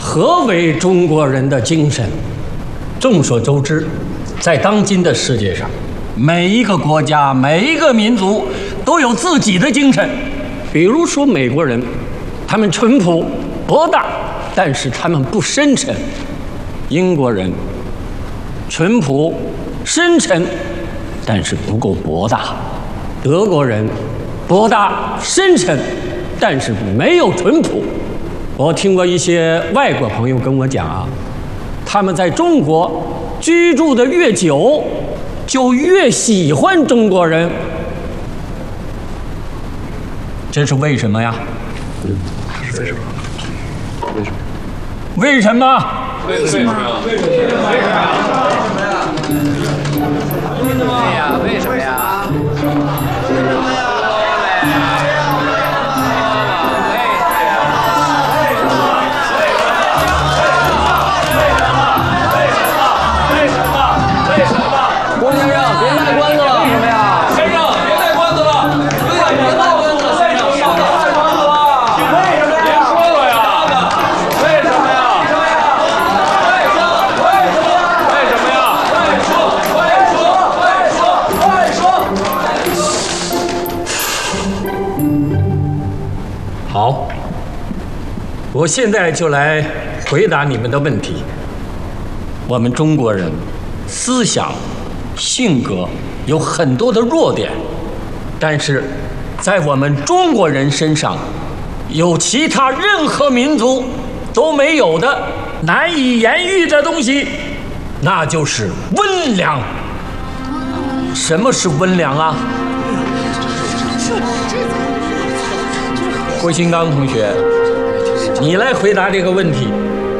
何为中国人的精神？众所周知，在当今的世界上，每一个国家、每一个民族都有自己的精神。比如说美国人，他们淳朴博大，但是他们不深沉；英国人淳朴深沉，但是不够博大；德国人博大深沉，但是没有淳朴。我听过一些外国朋友跟我讲啊，他们在中国居住的越久，就越喜欢中国人。这是为什么呀？为什么？为什么？ 为什么？为什么？为什么呀？ 好，我现在就来回答你们的问题。我们中国人思想、性格有很多的弱点，但是在我们中国人身上，有其他任何民族都没有的难以言喻的东西，那就是温良。什么是温良啊？郭新刚同学，你来回答这个问题。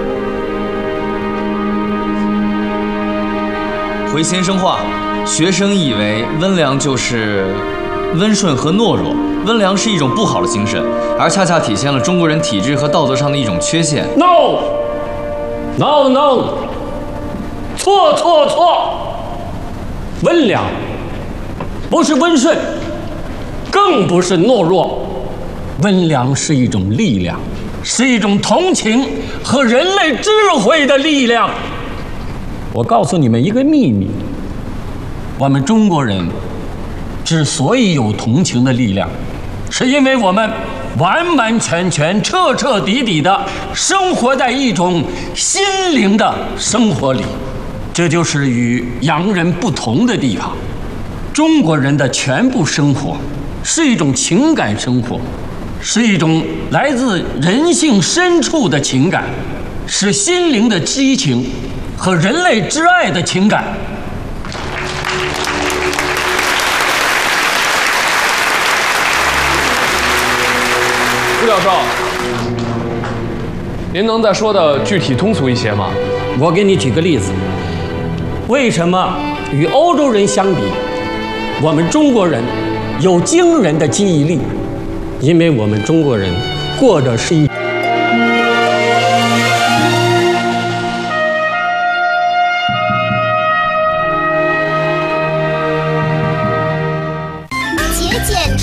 回先生话，学生以为温良就是温顺和懦弱，温良是一种不好的精神，而恰恰体现了中国人体质和道德上的一种缺陷。 No， 错！温良不是温顺，更不是懦弱。温良是一种力量，是一种同情和人类智慧的力量。我告诉你们一个秘密，我们中国人之所以有同情的力量，是因为我们完完全全、彻彻底底的生活在一种心灵的生活里。这就是与洋人不同的地方。中国人的全部生活是一种情感生活，是一种来自人性深处的情感，是心灵的激情和人类之爱的情感。 朱教授，您能再说的具体通俗一些吗？ 我给你举个例子，为什么与欧洲人相比，我们中国人有惊人的记忆力？因为我们中国人过的是一